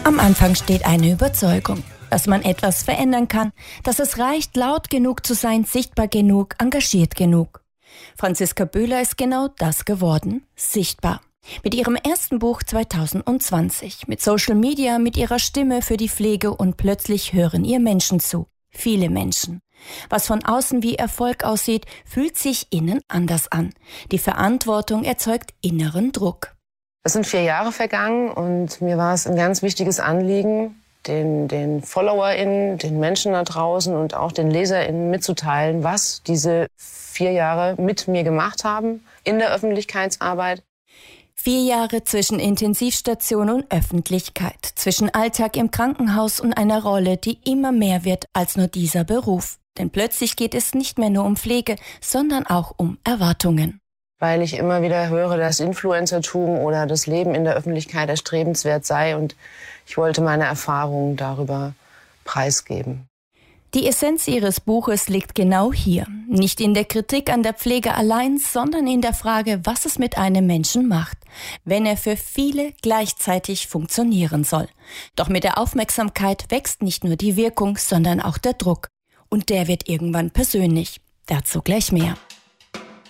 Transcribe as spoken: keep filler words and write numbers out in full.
Am Anfang steht eine Überzeugung, dass man etwas verändern kann, dass es reicht, laut genug zu sein, sichtbar genug, engagiert genug. Franziska Böhler ist genau das geworden, sichtbar. Mit ihrem ersten Buch zweitausendzwanzig, mit Social Media, mit ihrer Stimme für die Pflege und plötzlich hören ihr Menschen zu. Viele Menschen. Was von außen wie Erfolg aussieht, fühlt sich innen anders an. Die Verantwortung erzeugt inneren Druck. Es sind vier Jahre vergangen und mir war es ein ganz wichtiges Anliegen, den, den FollowerInnen, den Menschen da draußen und auch den LeserInnen mitzuteilen, was diese vier Jahre mit mir gemacht haben in der Öffentlichkeitsarbeit. Vier Jahre zwischen Intensivstation und Öffentlichkeit, zwischen Alltag im Krankenhaus und einer Rolle, die immer mehr wird als nur dieser Beruf. Denn plötzlich geht es nicht mehr nur um Pflege, sondern auch um Erwartungen. Weil ich immer wieder höre, dass Influencertum oder das Leben in der Öffentlichkeit erstrebenswert sei und ich wollte meine Erfahrungen darüber preisgeben. Die Essenz ihres Buches liegt genau hier. Nicht in der Kritik an der Pflege allein, sondern in der Frage, was es mit einem Menschen macht, wenn er für viele gleichzeitig funktionieren soll. Doch mit der Aufmerksamkeit wächst nicht nur die Wirkung, sondern auch der Druck. Und der wird irgendwann persönlich. Dazu gleich mehr.